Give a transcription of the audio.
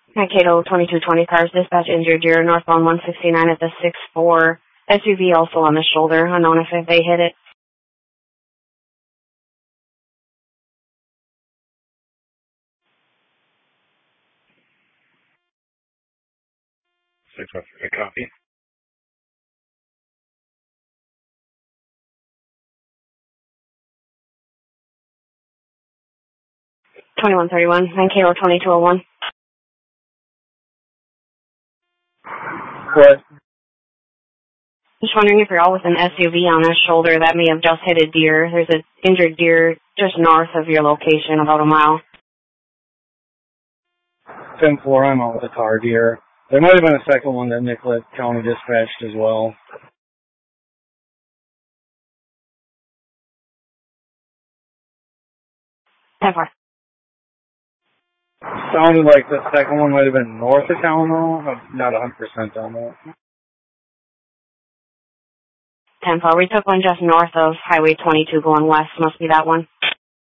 Mankato 2220 cars, dispatch injured deer northbound 169 at the 6-4. SUV also on the shoulder, unknown if they hit it. 6-1, copy. $21.31, Mankato 2201. What? Just wondering if you're all with an SUV on a shoulder that may have just hit a deer. There's an injured deer just north of your location, about a mile. 10-4, I'm out with a car deer. There might have been a second one that Nicollet County dispatched as well. How far? Sounded like the second one might have been north of town though. I'm not 100% on that. 10-4. We took one just north of Highway 22 going west. Must be that one.